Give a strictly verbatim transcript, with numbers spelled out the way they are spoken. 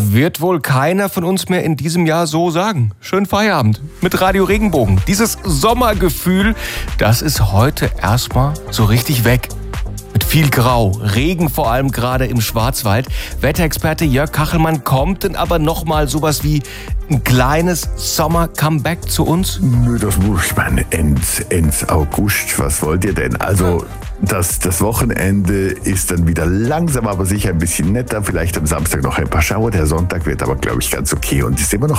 wird wohl keiner von uns mehr in diesem Jahr so sagen. Schönen Feierabend mit Radio Regenbogen. Dieses Sommergefühl, das ist heute erstmal so richtig weg. Mit viel Grau, Regen vor allem gerade im Schwarzwald. Wetterexperte Jörg Kachelmann, kommt denn aber nochmal sowas wie ein kleines Sommer-Comeback zu uns? Nö, das muss ich meine, Ends, Ends August. Was wollt ihr denn? Also, das, das Wochenende ist dann wieder langsam, aber sicher ein bisschen netter. Vielleicht am Samstag noch ein paar Schauer. Der Sonntag wird aber, glaube ich, ganz okay und ist immer noch